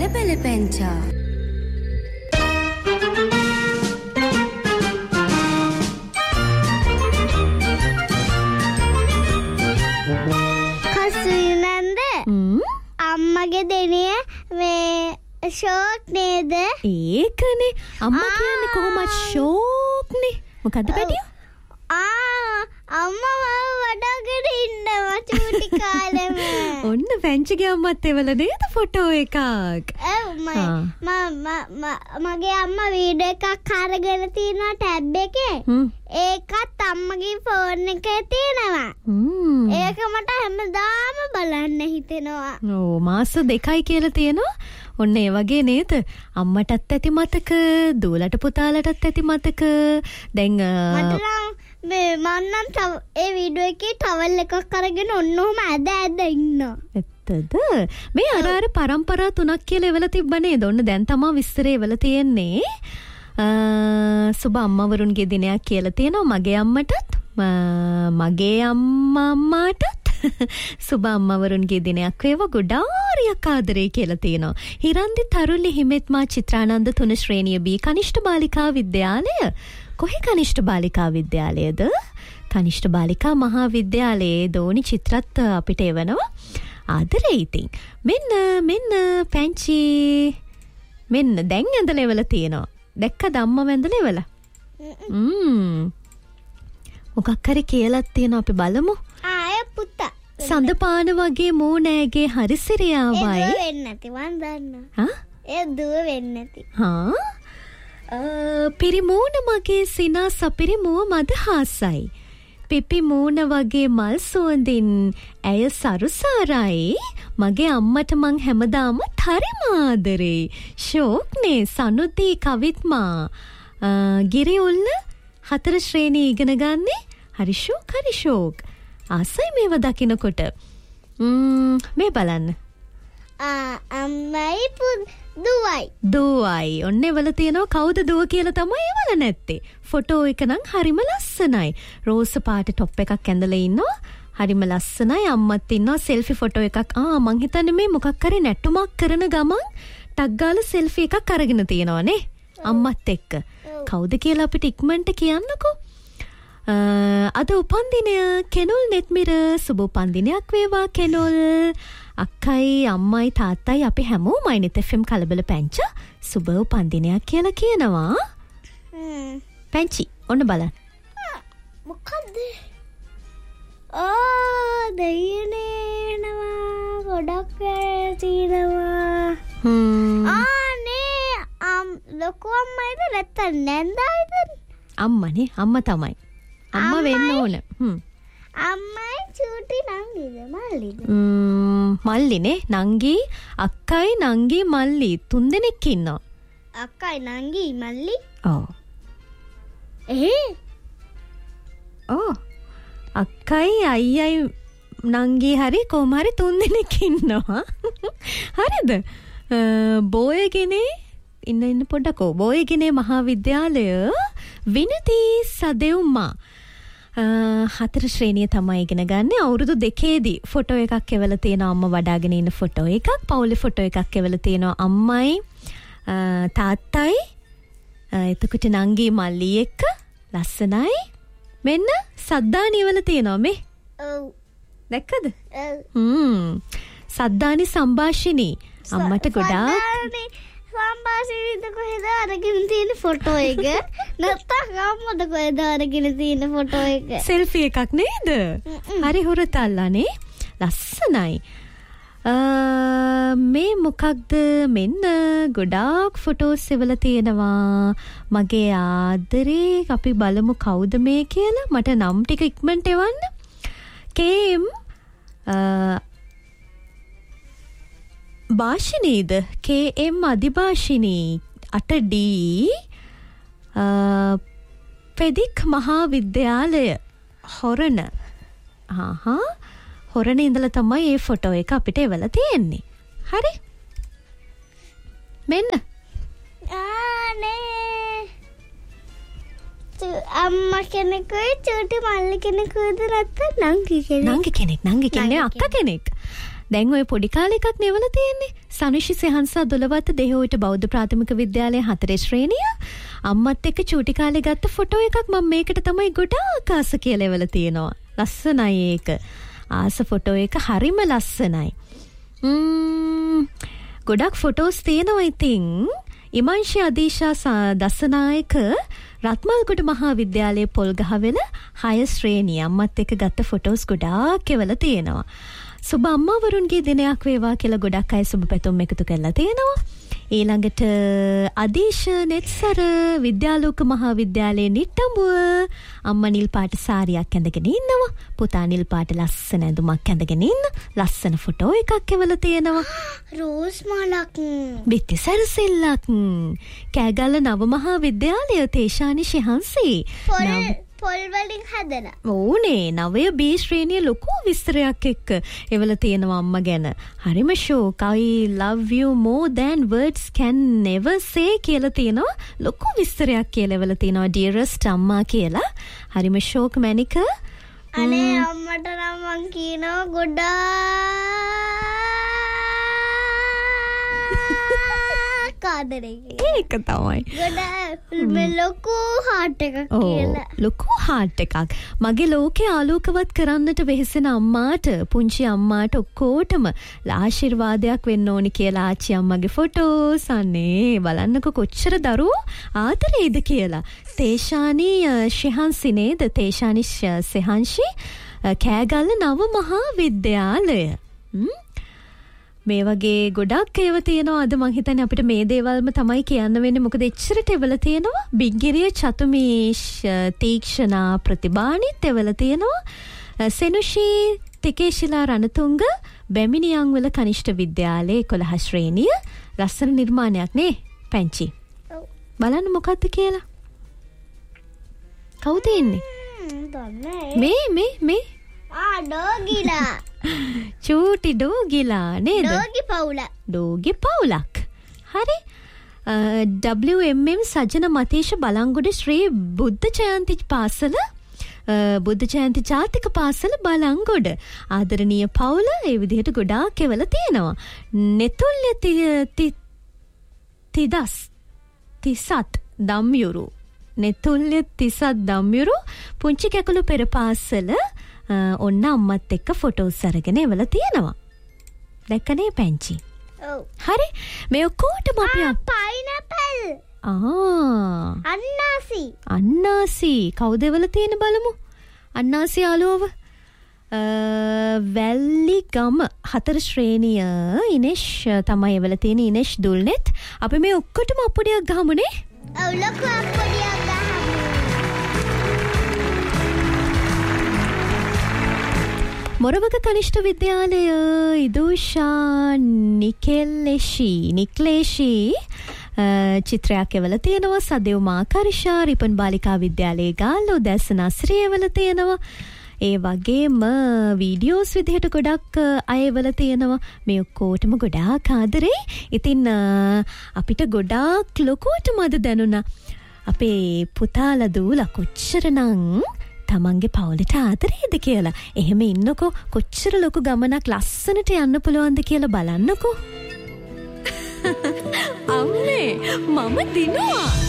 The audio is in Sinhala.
කලබල පැංචා. කසුනන්ද අම්මගේ දෙනිය මේ ෂෝක් නේද? ඒකනේ අම්මා කියන්නේ කොහොමද ෂෝක්නේ. මොකද්ද පැටියෝ? අම්මා වඩාගෙන ඉන්නවා චූටි කාලෙම. ඔන්න පැංචිගේ අම්මත් එවල නේද ෆොටෝ එකක්. මගේ අම්මා වීඩියෝ එකක් අරගෙන තියෙනවා ටැබ් එකේ. ඒකත් අම්මගේ ෆෝන් එකේ තියෙනවා. ඒක මට හැමදාම බලන්න හිතෙනවා. ඕ මාස 2යි කියලා තියෙනවා. ඔන්න ඒ වගේ නේද? අම්මටත් ඇති මතක, දූලට පුතාලටත් ඇති මතක. දැන් මන්නම් ඒ වීඩියෝ එකේ ටවල් එකක් අරගෙන ඔන්නෝම ඇද ඉන්නවා. ඇත්තද? මේ අර පරම්පරා 3ක් කියලා එවල තිබ්බනේ. ඔන්න දැන් තමයි විස්තරේ එවල තියෙන්නේ. සුබ අම්මවරුන්ගේ දිනයක් කියලා තියෙනවා මගේ අම්මටත්, මගේ අම්මාටත්. සුබ අම්මවරුන්ගේ දිනයක් වේවා, ගොඩාරියක් ආදරේ කියලා තියෙනවා. හිරන්දි තරුලි හිමෙත්මා චිත්‍රානන්ද 3 ශ්‍රේණිය B කනිෂ්ඨ බාලිකා විද්‍යාලය. කොහේ කනිෂ්ඨ බාලිකා විද්‍යාලයද? කනිෂ්ඨ බාලිකා මහා විද්‍යාලයේ දෝනි චිත්‍රත් අපිට එවනවා. ආදරේ ඉතින්. මෙන්න පැංචි. මෙන්න දැන් ඇඳලා එවලා තියෙනවා. දැක්කද අම්මා ඇඳලා එවලා? මොකක් හරි කියලා තියෙනවා අපි බලමු. පුතා. සඳපාන වගේ මූණෑගේ හරි සිරියාවයි. ඒ දුව වෙන්නේ නැති මන් දන්නවා. ඒ දුව වෙන්නේ නැති. පිරිමූණ මගේ සිනා සපිරි මුව මදහාසයි. පිපි මූණ වගේ මල් සුවඳින් ඇය සරුසාරයි. මගේ අම්මට මං හැමදාම හරිම ආදරේ. ෂෝක්නේ සනුදී කවිත්මා. ගිරි උල්ල 4 ශ්‍රේණිය ඉගෙන ගන්නේ. හරි ෂෝක්. ආසයි මේව දකිනකොට. මේ බලන්න. අම්මයි දුවයි. ඔන්න එවල තියෙනවා කවුද දුව කියලා තමයි එවල නැත්තේ. ෆොටෝ එක නම් හරිම ලස්සනයි. රෝස පාට টොප් එකක් ඇඳලා ඉන්නවා. හරිම ලස්සනයි. අම්මත් ඉන්නවා සෙල්ෆි ෆොටෝ එකක්. මං හිතන්නේ මේ මොකක් හරි නැට්ටුමක් කරන ගමන් ටග් ගාලා සෙල්ෆි එකක් අරගෙන තියෙනවා නේ. අම්මත් එක්ක. කවුද කියලා අපිට ඉක්මනට කියන්නකෝ. අද උපන්දිනය කෙනුල් නෙත්මිර. සුබ උපන්දිනයක් වේවා කෙනුල්. අක්කයි අම්මයි තාත්තයි අපි හැමෝමයි නෙත් FM කලබල පැංචා සුබ උපන්දිනයක් කියලා කියනවා. පැංචි ඔන්න බලන්න. මොකද්ද? දෙයනේ නවා ගොඩක් තියෙනවා. ලොකු අම්මයිද නැත්තම් නැන්දායිද? අම්මනේ. අම්මා තමයි. අම්මා වෙන්න ඕන. අම්මයි චූටි නංගිද මල්ලිද? මල්ලිනේ. නංගි අක්කයි නංගි මල්ලි 3 දෙනෙක් ඉන්නවා. අක්කයි නංගි මල්ලි? ඔව්. අක්කයි අයියයි නංගි හරි කොහම හරි 3 දෙනෙක් ඉන්නවා. හරිද? බෝයගෙනේ ඉන්න පොඩ්ඩකෝ. බෝයගෙනේ මහා විද්‍යාලය විනති සදෙව්මා 4 ශ්‍රේණිය තමයි ඉගෙන ගන්න. අවුරුදු 2ේදී ෆොටෝ එකක් එවලා තියෙනවා. අම්මා වඩාගෙන ඉන්න ෆොටෝ එකක්. පවුලේ ෆොටෝ එකක් එවලා තියෙනවා. අම්මයි තාත්තයි එතකොට නංගි මල්ලි එක්ක ලස්සනයි. මෙන්න සද්දානි එවලා තියෙනවා මේ. ඔව්. දැක්කද? සද්දානි සම්භාෂිනී. අම්මට ගොඩාක් සම්භාෂිනීද කොහෙද අරගෙන තියෙන ෆොටෝ එක? නැත්තම් අම්මද කොහෙද අරගෙන තියෙන ෆොටෝ එක? සෙල්ෆි එකක් නේද? හරි හොරතල්ලානේ. ලස්සනයි. මේ මොකක්ද? මෙන්න ගොඩාක් ෆොටෝස් එවලා තියෙනවා. මගේ ආදරේ. අපි බලමු කවුද මේ කියලා. මට නම් ටික ඉක්මනට එවන්න. කේම් භාෂිනීද? KM අධිභාෂිනී 8D පෙදික් මහා විද්‍යාලය හොරණ. හොරණ ඉඳලා තමයි මේ ෆොටෝ එක අපිට එවලා තියෙන්නේ. හරි? මෙන්න. අම්මා කෙනෙකුයි චූටි මල්ලි කෙනෙකුද නැත්නම් නංගි කෙනෙක්? නංගි කෙනෙක්. අක්කා කෙනෙක්. දැන් ඔය පොඩි කාලේ එකක් නෙවල තියෙන්නේ. සනුෂි සෙහන්සා දොළවත්ත දෙහොයිට බෞද්ධ ප්‍රාථමික විද්‍යාලයේ 4 ශ්‍රේණිය අම්මත් එක්ක චූටි කාලේ ගත්ත ෆොටෝ එකක් මම මේකට තමයි ගොඩාක් ආස කියලා එවල තියෙනවා. ලස්සනයි ඒක. ආස ෆොටෝ එක හරිම ලස්සනයි. ගොඩක් ෆොටෝස් තියෙනවා ඉතින්. ඉමංශි අදීශා දසනායක රත්මල්ගොඩ මහා විද්‍යාලයේ පොල්ගහවෙල 6 ශ්‍රේණිය අම්මත් එක්ක ගත්ත ෆොටෝස් ගොඩාක් එවල තියෙනවා. සුබ අම්මාවරුන්ගේ දිනයක් වේවා කියලා ගොඩක් අය සුබ පැතුම් එකතු කරලා තියෙනවා. ඊළඟට අදීශ නෙත්සර විද්‍යාලෝක මහා විද්‍යාලයේ නිට්ටඹුව අම්මා නිල් පාට සාරියක් ඇඳගෙන ඉන්නවා. පුතා නිල් පාට ලස්සන ඇඳුමක් ඇඳගෙන ඉන්න. ලස්සන ෆොටෝ එකක් එවල තියෙනවා. රෝස් මාලක්. බිත්ති සැරසිල්ලක්. කෑගල්ල නව මහා විද්‍යාලය තේෂානි ශිහන්සි. පොල් වලින් හදලා. ඕනේ නවය බී ශ්‍රේණිය ලොකු විස්තරයක් එක්ක එවල තියෙනවා අම්මා ගැන. හරිම ෂෝක්. I love you more than words can never say කියලා තියෙනවා. ලොකු විස්තරයක් කියලා එවල තියෙනවා dearest අම්මා කියලා. හරිම ෂෝක් මැනික. අනේ අම්මට නම් මං කියනවා ගොඩාක් ආදරේ. ඒක තමයි. ගොඩාක් ලොකු හાર્ට් එකක් කියලා. ලොකු හાર્ට් එකක්. මගේ ලෝකේ ආලෝකවත් කරන්නට වෙහෙසෙන අම්මාට, පුංචි අම්මාට ඔක්කොටම ආශිර්වාදයක් වෙන්න ඕනි කියලා ආච්චි අම්මගේ ෆොටෝස් අනේ බලන්නකො කොච්චර දරුවෝ ආදරේද කියලා. තේෂානි ශිහන්සි නේද? තේෂානි සෙහන්ෂි කෑගල්ල නව මහා විද්‍යාලය. මේ වගේ ගොඩක් ඒවා තියෙනවා. අද මං හිතන්නේ අපිට මේ දේවල්ම තමයි කියන්න වෙන්නේ. මොකද එච්චරට එවල තියෙනවා. බිග්ගිරිය චතුමීෂ් තීක්ෂණා ප්‍රතිභානිත් එවල තියෙනවා. සෙනුෂි තිකේශිලා රණතුංග බැමිණියන්වල කනිෂ්ඨ විද්‍යාලයේ 11 ශ්‍රේණිය. ලස්සන නිර්මාණයක් නේ පැංචි. බලන්න මොකද්ද කියලා. කවුද ඉන්නේ? මේ ඩෝගිලා. චූටි ඩෝගිලා නේද? ඩෝගි පවුලක්. හරි. WMM සජන මතීෂ බලංගොඩ ශ්‍රී බුද්ධ ජයන්ති පාසල බුද්ධ ජයන්ති ජාතික පාසල බලංගොඩ. ආදරණීය පවුල ඒ විදිහට ගොඩාක් එවල තියෙනවා. නෙතුල්‍ය තිසත් දම්යුරු. නෙතුල්‍ය තිසත් දම්යුරු පුංචි කැකුළු පෙර පාසල ඔන්න අම්මත් එක්ක ෆොටෝස් අරගෙන එවල තියෙනවා. දැක්කනේ පැංචි? ඔව්. හරි. මේ ඔක්කොටම අපි පයිනැපල්. අන්නාසි. කවුද එවල තියෙන බලමු. අන්නාසි යාළුවව. වැල්ලිගම 4 ශ්‍රේණිය ඉනේෂ් තමයි එවල තියෙන. ඉනේෂ් දුල්නෙත්. අපි මේ ඔක්කොටම අප්පුඩියක් ගහමුනේ. ඔව් ලොකු අප්පුඩියක් ගහමු. මොරවක කනිෂ්ඨ විද්‍යාලය ඉදූෂා නික්ලේෂි චිත්‍රයක් එවල තියෙනවා. සදෙව් මාකර්ෂා රිපන් බාලිකා විද්‍යාලයේ ගාල්ලෝ දැසන අස්රිය එවල තියෙනවා. ඒ වගේම වීඩියෝස් විදිහට ගොඩක් අයවල තියෙනවා. මේ ඔක්කොටම ගොඩාක් ආදරේ. ඉතින් අපිට ගොඩාක් ලොකුවටම අද දැනුණා අපේ පුතාලා දූලා කොච්චරනම් තමන්ගේ පවුලට ආදරේද කියලා. එහෙම ඉන්නකෝ කොච්චර ලොකු ගමනක් ලස්සනට යන්න පුළුවන්ද කියලා බලන්නකෝ. අම්මේ මම දිනුවා.